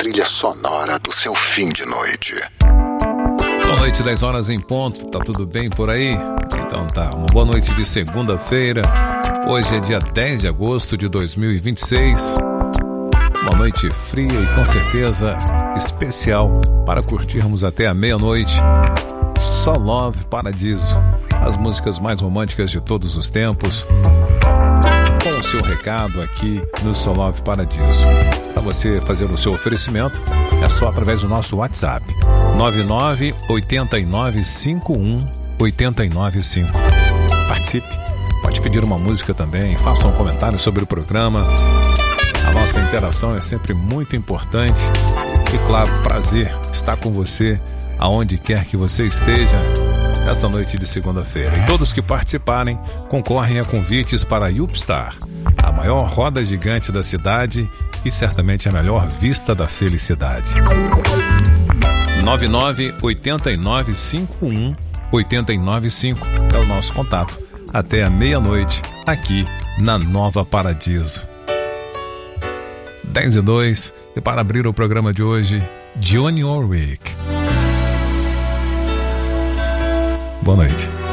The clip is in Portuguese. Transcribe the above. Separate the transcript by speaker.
Speaker 1: trilha sonora do seu fim de noite.
Speaker 2: Boa noite, 10 horas em ponto. Tá tudo bem por aí? Então tá, uma boa noite de segunda-feira. Hoje é dia 10 de agosto de 2026. Uma noite fria e com certeza especial para curtirmos até a meia-noite. Só Love Paradiso, as músicas mais românticas de todos os tempos, com o seu recado aqui no Só Love Paradiso. Para você fazer o seu oferecimento, é só através do nosso WhatsApp 998951-895. Participe, pode pedir uma música também, faça um comentário sobre o programa. A nossa interação é sempre muito importante e, claro, prazer estar com você aonde quer que você esteja nesta noite de segunda-feira. E todos que participarem concorrem a convites para a Upstar, a maior roda gigante da cidade e certamente a melhor vista da felicidade. 998951-895 é o nosso contato. Até a meia-noite aqui na Nova Paradiso. 10:02, e para abrir o programa de hoje, Dionne Warwick. Boa noite.